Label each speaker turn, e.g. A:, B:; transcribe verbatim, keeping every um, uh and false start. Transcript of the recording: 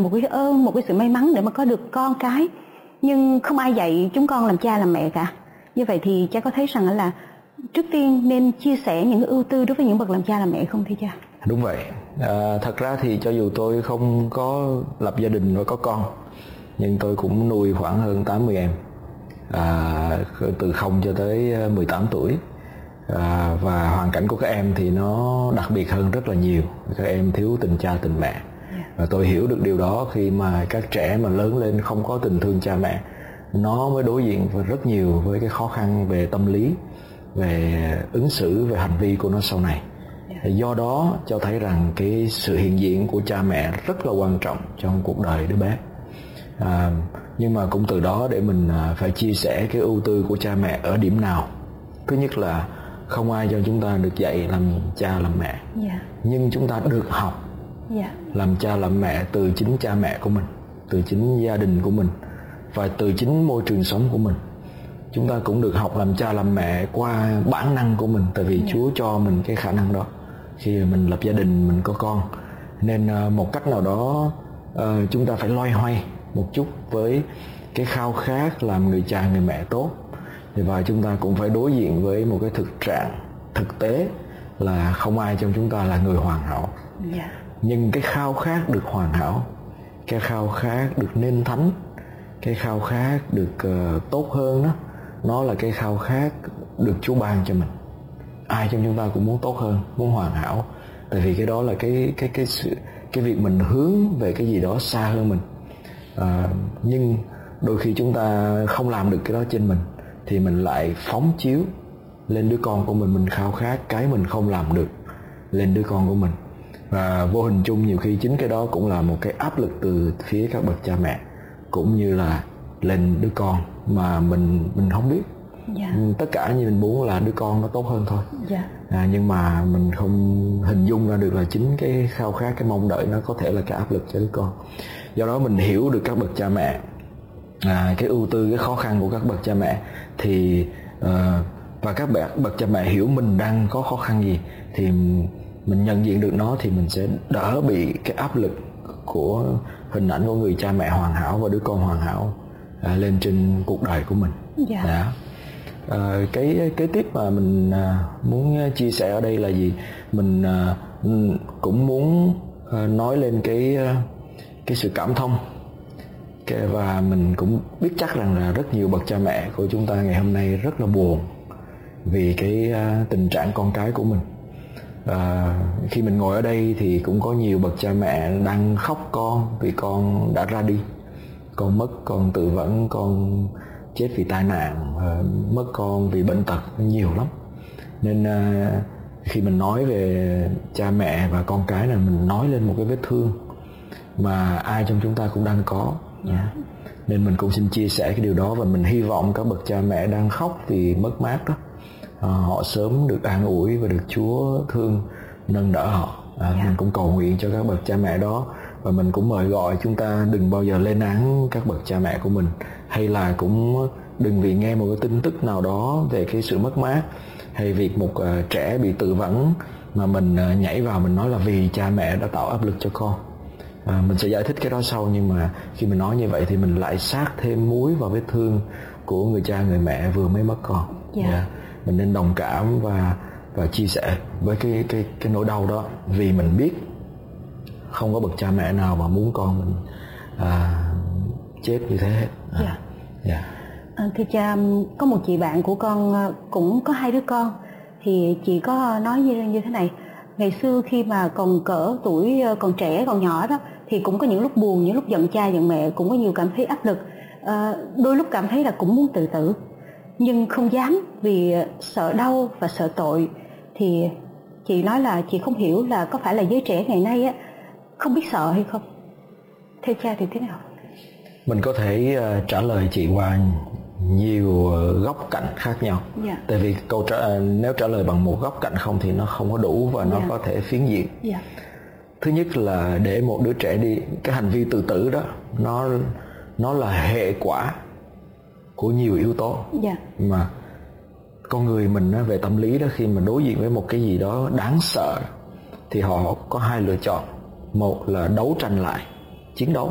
A: một cái ơn, một cái sự may mắn để mà có được con cái, nhưng không ai dạy chúng con làm cha làm mẹ cả. Như vậy thì cha có thấy rằng là trước tiên nên chia sẻ những ưu tư đối với những bậc làm cha làm mẹ không thưa cha?
B: Đúng vậy. À, thật ra thì cho dù tôi không có lập gia đình và có con, nhưng tôi cũng nuôi khoảng hơn tám mươi em, à, từ không cho tới mười tám tuổi. À, và hoàn cảnh của các em thì nó đặc biệt hơn rất là nhiều. Các em thiếu tình cha tình mẹ. Và tôi hiểu được điều đó khi mà các trẻ mà lớn lên không có tình thương cha mẹ, nó mới đối diện với rất nhiều với cái khó khăn về tâm lý, về ứng xử, về hành vi của nó sau này. Do đó cho thấy rằng cái sự hiện diện của cha mẹ rất là quan trọng trong cuộc đời đứa bé. À, nhưng mà cũng từ đó để mình phải chia sẻ cái ưu tư của cha mẹ ở điểm nào. Thứ nhất là không ai cho chúng ta được dạy làm cha làm mẹ, yeah. nhưng chúng ta được học yeah. làm cha làm mẹ từ chính cha mẹ của mình, từ chính gia đình của mình và từ chính môi trường sống của mình. Chúng ta cũng được học làm cha làm mẹ qua bản năng của mình, tại vì yeah. Chúa cho mình cái khả năng đó khi mình lập gia đình, mình có con. Nên một cách nào đó chúng ta phải loay hoay một chút với cái khao khát làm người cha người mẹ tốt. Và chúng ta cũng phải đối diện với một cái thực trạng thực tế là không ai trong chúng ta là người hoàn hảo. Yeah. Nhưng cái khao khát được hoàn hảo, cái khao khát được nên thánh, cái khao khát được uh, tốt hơn đó, nó là cái khao khát được Chúa ban cho mình. Ai trong chúng ta cũng muốn tốt hơn, muốn hoàn hảo, tại vì cái đó là cái cái cái sự cái việc mình hướng về cái gì đó xa hơn mình. Uh, nhưng đôi khi chúng ta không làm được cái đó trên mình, thì mình lại phóng chiếu lên đứa con của mình. Mình khao khát cái mình không làm được lên đứa con của mình. Và vô hình chung nhiều khi chính cái đó cũng là một cái áp lực từ phía các bậc cha mẹ, cũng như là lên đứa con mà mình mình không biết. Yeah. Tất cả như mình muốn là đứa con nó tốt hơn thôi. Yeah. À, nhưng mà mình không hình dung ra được là chính cái khao khát, cái mong đợi nó có thể là cái áp lực cho đứa con. Do đó mình hiểu được các bậc cha mẹ, à, cái ưu tư, cái khó khăn của các bậc cha mẹ, thì uh, và các bậc, bậc cha mẹ hiểu mình đang có khó khăn gì, thì mình nhận diện được nó, thì mình sẽ đỡ bị cái áp lực của hình ảnh của người cha mẹ hoàn hảo và đứa con hoàn hảo à, lên trên cuộc đời của mình. Yeah. Đó. À, cái kế tiếp mà mình à, muốn chia sẻ ở đây là gì? Mình à, cũng muốn à, nói lên cái à, cái sự cảm thông. Và mình cũng biết chắc rằng là rất nhiều bậc cha mẹ của chúng ta ngày hôm nay rất là buồn vì cái uh, tình trạng con cái của mình. Uh, khi mình ngồi ở đây thì cũng có nhiều bậc cha mẹ đang khóc con vì con đã ra đi, con mất, con tự vẫn, con chết vì tai nạn, uh, mất con vì bệnh tật, nhiều lắm. Nên uh, khi mình nói về cha mẹ và con cái là mình nói lên một cái vết thương mà ai trong chúng ta cũng đang có. Yeah. Nên mình cũng xin chia sẻ cái điều đó, và mình hy vọng các bậc cha mẹ đang khóc vì mất mát đó, à, họ sớm được an ủi và được Chúa thương nâng đỡ họ. à, yeah. Mình cũng cầu nguyện cho các bậc cha mẹ đó, và mình cũng mời gọi chúng ta đừng bao giờ lên án các bậc cha mẹ của mình, hay là cũng đừng vì nghe một cái tin tức nào đó về cái sự mất mát hay việc một uh, trẻ bị tự vẫn mà mình uh, nhảy vào mình nói là vì cha mẹ đã tạo áp lực cho con. À, mình sẽ giải thích cái đó sau, nhưng mà khi mình nói như vậy thì mình lại sát thêm muối vào vết thương của người cha người mẹ vừa mới mất con. Yeah. Yeah. Mình nên đồng cảm và và chia sẻ với cái cái cái nỗi đau đó, vì mình biết không có bậc cha mẹ nào mà muốn con mình à, chết như thế hết. À, yeah. Yeah.
A: À, thưa cha, có một chị bạn của con cũng có hai đứa con, thì chị có nói như như thế này: ngày xưa khi mà còn cỡ tuổi còn trẻ, còn nhỏ đó, thì cũng có những lúc buồn, những lúc giận cha giận mẹ, cũng có nhiều cảm thấy áp lực. À, đôi lúc cảm thấy là cũng muốn tự tử, nhưng không dám vì sợ đau và sợ tội. Thì chị nói là chị không hiểu là có phải là giới trẻ ngày nay á không biết sợ hay không? Theo cha thì thế nào?
B: Mình có thể uh, trả lời chị qua nhiều uh, góc cạnh khác nhau. Yeah. Tại vì câu trả uh, nếu trả lời bằng một góc cạnh không thì nó không có đủ, và nó yeah. có thể phiến diện. Yeah. Thứ nhất là để một đứa trẻ đi, cái hành vi tự tử đó nó nó là hệ quả của nhiều yếu tố. Yeah. Mà con người mình về tâm lý đó, khi mà đối diện với một cái gì đó đáng sợ thì họ có hai lựa chọn: một là đấu tranh lại, chiến đấu,